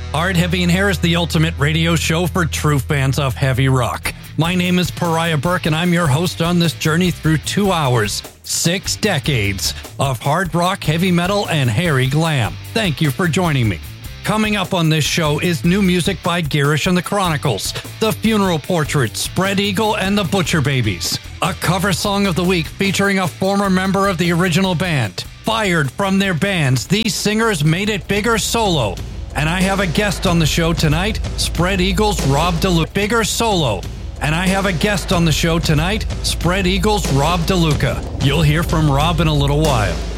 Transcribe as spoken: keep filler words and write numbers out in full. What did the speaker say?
Hard, Heavy, and Hair is the ultimate radio show for true fans of heavy rock. My name is Pariah Burke, and I'm your host on this journey through two hours, six decades of hard rock, heavy metal, and hairy glam. Thank you for joining me. Coming up on this show is new music by Girish and the Chronicles, The Funeral Portraits, Spread Eagle, and the Butcher Babies. A cover song of the week featuring a former member of the original band. Fired from their bands, these singers made it bigger solo. And I have a guest on the show tonight, Spread Eagle's Rob DeLuca. Bigger solo. And I have a guest on the show tonight, Spread Eagle's Rob DeLuca. You'll hear from Rob in a little while.